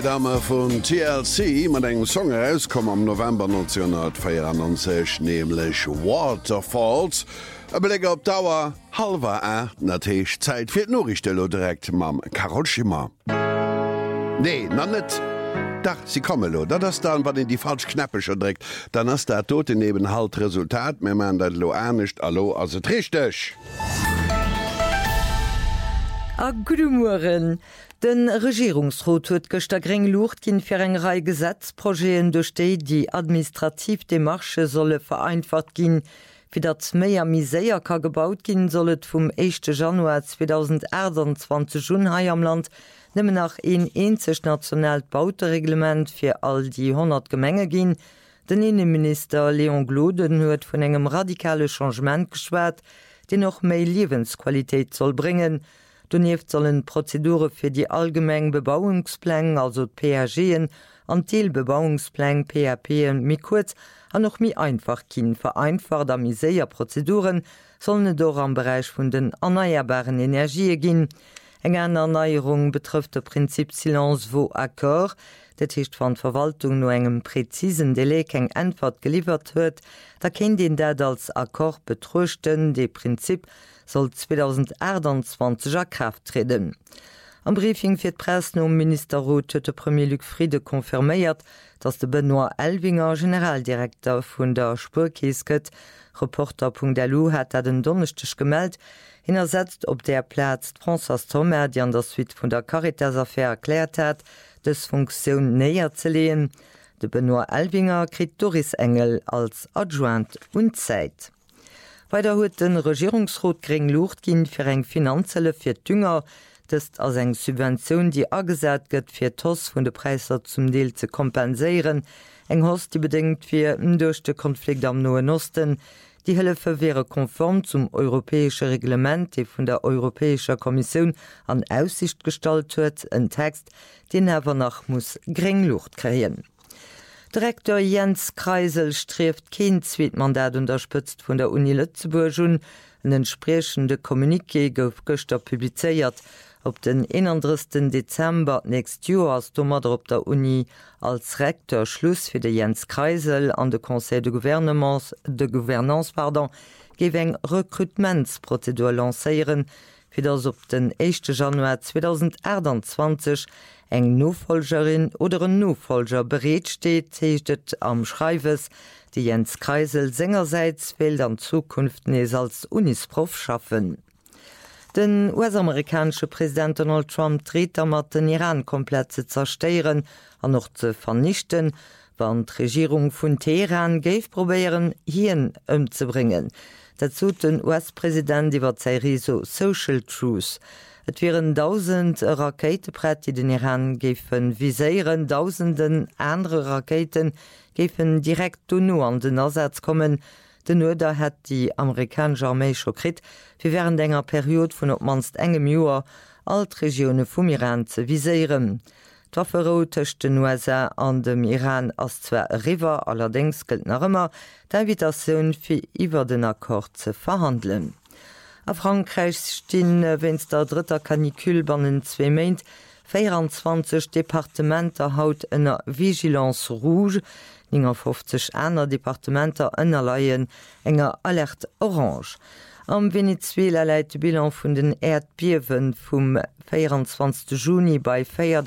Dame vun TLC mat eng Song herauskom am November 1994 nämlich Waterfalls. E belegger op Dauer halber natéich Zäit fir d Norrichtelo direkt mam Karoshima. Nee, na net. Dach sie komme lo, dat ass dann wat in die falsch knappecher drégt, dann ass der tote neben halt Resultat mé man dat lo ernstnecht allo as et richtech. A Gudumuren. Den Regierungsrot huet gëster greng Luucht ginn fir eng Rei Gesetzprojeen durchsteet, die administrativ de Marche solle vereinfacht ginn, fir dat méier Miséier ka gebaut ginn sollet vum 1. Januar 2021 Junhai am Land nëmmen nach een eenzech nationalt Bautereglement fir all die 100 Gemenge ginn. Den Innenminister Leon Gloden huet vun engem radikale Changement geschwert, de noch méi Liwensqualitéit soll bringen. Doneft sollen Prozedure fir die allgemeng Bebauungspläng, also PRGen, an Teelbebauungspläng PRP mi kurz an noch mi einfach kin vereinfacht a miséier Prozeduren sollen do am Bereich vun den erneuerbaren Energie ginn. Eng en Erneierung betrifft de Prinzip Silence vaut accord, dat hicht van Verwaltung no engem präzisen Delé eng Antwort geliefert huet, da kennt den dat als Akkord betruchten, de Prinzip soll 2028 a Kraft treten. Am Briefing fir d'Press no Ministerrot huet de Premier Luc Friede konfirméiert, dats de Benoit Elvinger Generaldirektor vun der Spurkiesket Reporter.lu hat dat den Donnechtech gemeldt, hinnersetzt op der Platz François Thomer, die an der Suite vun der Caritas-Affaire erklärt hat, des Funktion näher ze lehen. De Benoit Elvinger krit Doris Engel als Adjoint unzeit. Weiter huet den Regierungsrot greng Luucht ginn fir eng Finanzelle fir Dünger, dest as eng Subvention, die agesat gëtt fir Toss vun de Preiser zum Deel ze kompenéieren, eng Host die bedingt fir duerch de Konflikt am Noen Osten. Die Hëllefe wäre konform zum europäesche Reglement, de vun der Europäischer Kommission an Aussicht stalt huet, en Text, den hawer nach muss greng Luucht kreien. Direktor Jens Kreisel streft kein Zweitmandat unterstützt von der Uni Lützeburg und ein entsprechende Kommuniqué gouf gëster publizeiert. Op den 31. Dezember nächst Jahr als Dommer op der Uni als Rektor Schluss für de Jens Kreisel an de Conseil de Gouvernance geweng Recruitmentsprozedur lanceieren, fir das op den 1. Januar 2021 eng Nofolgerin oder een Nofolger bereet steht, heichtet am Schreiwes, die Jens Kreisel sengerseits will an Zukunft nees als Unisprof schaffen. Den US-amerikanische Präsident Donald Trump dreht mat den Iran komplett ze zersteieren an noch ze vernichten, wann d'Regierung vun Teheran geif probieren hien ëmzubringen. Dazu den US-Präsident iwwer sei so Social Truth. Et wären 1000 Raketebrett, die den Iran gefen viséieren, tausenden andere Raketen gefen direkt no an den Ersatz kommen. Den Uder hat die amerikanische Armee schokrit, wie während enger Periode vun op manst engem Joer alt Regione vum Iran ze viséieren. D'Waffero tëcht den USA an dem Iran as zwer River, allerdings gëlt nach ëmmer d'Invitationun fir iwwer den Akkord ze verhandeln. A Frankreich stinn wenns der dritter Kanikül bannen 2 Meint 24 Departementer haut ënner Vigilance Rouge, 50 aner Departementer ënnerleiien enger Alert Orange. Am Venezuela läit de Bilan vun den Erdbiewen vum 24. Juni bei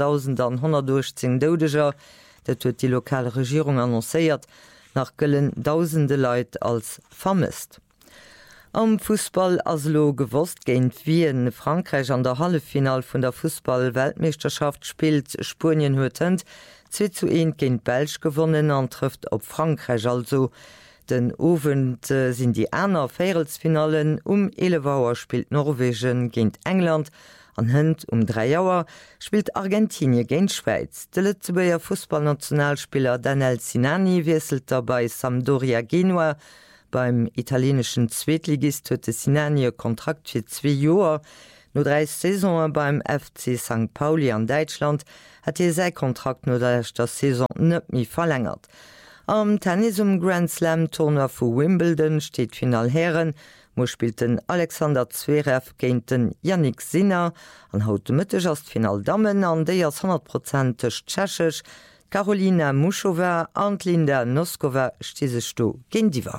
4.118 Doudeger, dat huet die lokale Regierung annoncéiert, nach gëllen tausende Leiit als vermisst. Am Fußball aslo gewost géint Wien Frankreich an der Hallefinal vun der Fußball-Weltmeisterschaft spielt Spurien huetend 2:1 géint Belsch gewonnen an trifft op Frankreich also. Den Ofend sind die Äner Féelsfinalen 11 Auer spielt Norwegen géint England, an Hënd 3 Auer spielt Argentinien géint Schweiz. De Lützeburger Fußballnationalspieler Daniel Sinani wieselt dabei Sampdoria Genua. Beim italienischen Zweitligist huet Sinani Kontrakt fir 2 Joer. No 3 Saisonen beim FC St. Pauli an Deutschland hat sei Kontrakt no der Saison net mi verlängert. Am Tennis Grand Slam Turnier vu Wimbledon steht Final Herren, Mo spielten Alexander Zverev géint den Yannick Sinner an haut Mëtteg as Final Damen an déi as 100% tschechech, Carolina Muchowa an Linda Noskova stisech do géint Diwer.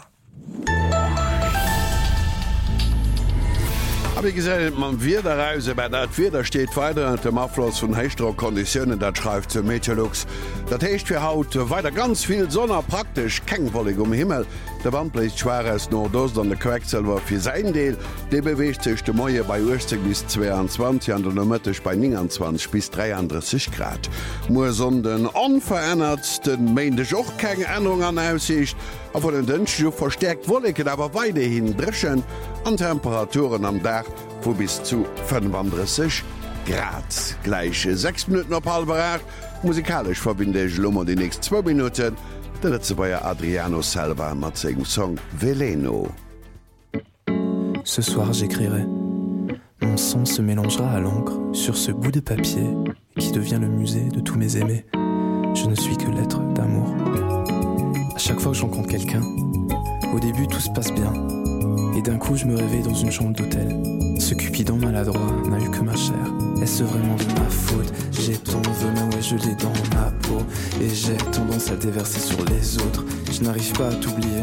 Wie gesagt, man wir daraus bei dat wieder steht weiter dem Abfluss von Heichstrokonditionen, dat schreibt zu Meteorlux. Dat hecht für Haut weiter ganz viel Sonne praktisch kengwollig Himmel. Der Wandblicht schweres Nordost an der Quecksilver für sein Deel, de bewegt sich de Moie bei 80 bis 22 an der Nomatisch bei 29 bis 33 Grad. Mosonden unverändert, den meinte auch keine Änderung an Aussicht, aber den Dünschen verstärkt Wolken aber weiterhin dreschen an Temperaturen am Dach wo bis zu 35 Grad. Gleiche 6 Minuten auf halber. Musikalisch verbinde ich Lummer die nächsten 2 Minuten. Der letzte war ja Adriano Selva mit seinem Song Veleno. Ce soir j'écrirai. Mon sang se mélangera à l'encre sur ce bout de papier qui devient le musée de tous mes aimés. Je ne suis que lettre d'amour. À chaque fois que je rencontre quelqu'un, au début tout se passe bien. Et d'un coup je me réveille dans une chambre d'hôtel. Ce Cupidon maladroit n'a eu que ma chair. Est-ce vraiment de ma faute? J'ai ton venin, ouais je l'ai dans ma peau. Et j'ai tendance à déverser sur les autres. Je n'arrive pas à t'oublier,